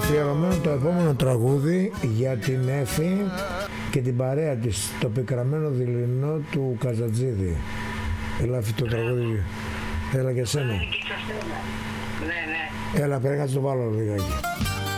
Αφιερωμένο το επόμενο τραγούδι για την Έφη και την παρέα της, το πικραμένο δειλινό του Καζατζίδη. Έλα αυτό το τραγούδι, έλα και εσένα. Ναι, ναι. Έλα, πρέπει να το βάλω λιγάκι.